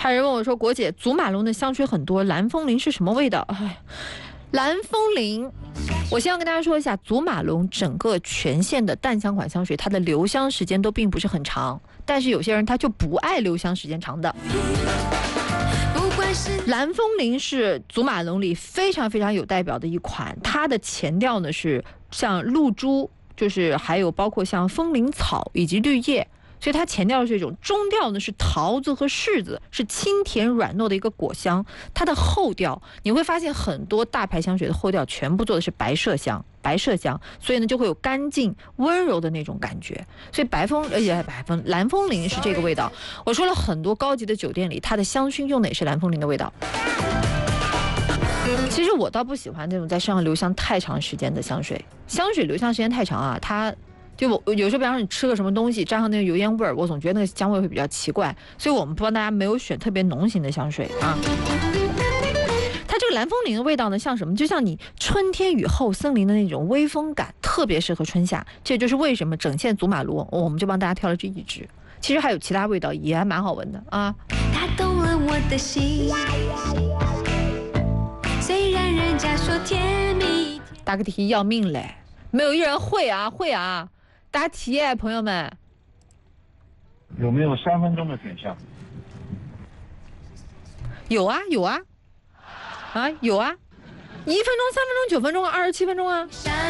还有人问我说：“国姐，祖马龙的香水很多，蓝风铃是什么味道？”哎，蓝风铃，我先要跟大家说一下，祖马龙整个全线的淡香款香水，它的留香时间都并不是很长，但是有些人他就不爱留香时间长的。蓝风铃是祖马龙里非常非常有代表的一款，它的前调呢是像露珠，就是还有包括像风铃草以及绿叶。所以它前调是这种，中调呢是桃子和柿子，是清甜软糯的一个果香。它的后调你会发现很多大牌香水的后调全部做的是白麝香，所以呢就会有干净温柔的那种感觉。所以蓝风铃是这个味道。我说了很多高级的酒店里，它的香薰用的也是蓝风铃的味道。其实我倒不喜欢那种在身上留香太长时间的香水，香水留香时间太长啊，它。就我有时候，比方说你吃个什么东西，沾上那个油烟味儿，我总觉得那个香味会比较奇怪，所以我们帮大家没有选特别浓型的香水啊。它这个蓝风铃的味道呢，像什么？就像你春天雨后森林的那种微风感，特别适合春夏。这就是为什么整线祖马龙，我们就帮大家挑了这一支。其实还有其他味道，也还蛮好闻的啊。他动了我的心，虽然人家说甜蜜。答个题要命嘞，没有一人会啊。答题耶，朋友们， 有没有3分钟的选项？ 有啊，有啊，1分钟、3分钟、9分钟、27分钟啊！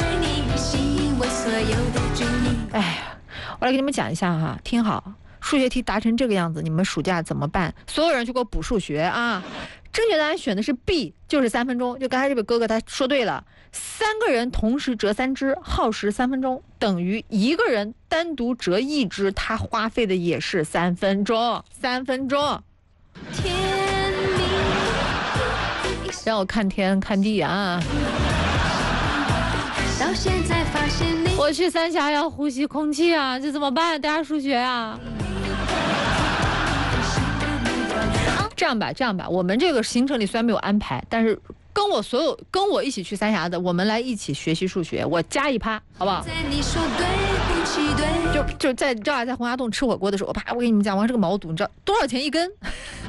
哎呀，我来给你们讲一下哈，听好，数学题答成这个样子，你们暑假怎么办？所有人去给我补数学啊！正确答案选的是 B， 就是3分钟。就刚才这位哥哥他说对了，3个人同时折3支，耗时3分钟，等于1个人单独折1支，他花费的也是3分钟。3分钟。让我看天看地啊！到现在发现我去三峡要呼吸空气啊，这怎么办？大家数学啊！这样吧，我们这个行程里虽然没有安排，但是跟我一起去三峡的，我们来一起学习数学，我加1%，好不好？就在红崖洞吃火锅的时候，我给你们讲，我这个毛肚，你知道多少钱一根？